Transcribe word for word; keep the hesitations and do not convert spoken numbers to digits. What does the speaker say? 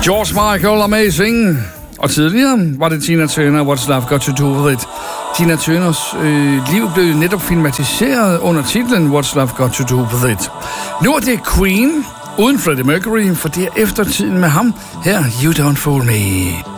George Michael, Amazing. Og tidligere var det Tina Turner, What's Love Got to Do With It. Tina Turners øh, liv blev netop filmatiseret under titlen What's Love Got to Do With It. Nu er det Queen uden Freddie Mercury, for det er eftertiden med ham. Her, You Don't Fool Me.